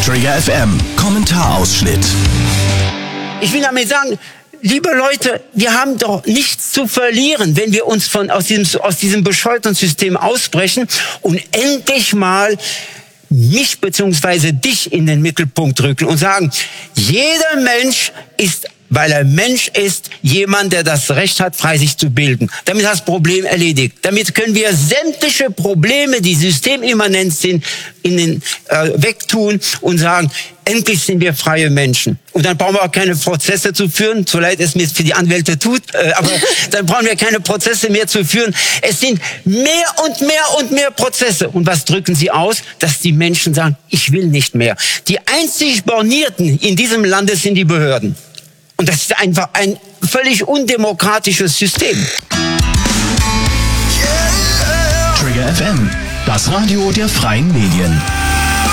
Trigger FM, Kommentarausschnitt. Ich will damit sagen, liebe Leute, wir haben doch nichts zu verlieren, wenn wir uns aus diesem bescheuerten System ausbrechen und endlich mal mich bzw. dich in den Mittelpunkt rücken und sagen, jeder Mensch ist, weil er Mensch ist, jemand, der das Recht hat, frei sich zu bilden. Damit ist das Problem erledigt. Damit können wir sämtliche Probleme, die systemimmanent sind, wegtun und sagen, endlich sind wir freie Menschen. Und dann brauchen wir auch keine Prozesse zu führen, so leid es mir für die Anwälte tut, aber dann brauchen wir keine Prozesse mehr zu führen. Es sind mehr und mehr und mehr Prozesse. Und was drücken sie aus? Dass die Menschen sagen, ich will nicht mehr. Die einzig Bornierten in diesem Lande sind die Behörden. Und das ist einfach ein völlig undemokratisches System. Trigger FM, das Radio der freien Medien.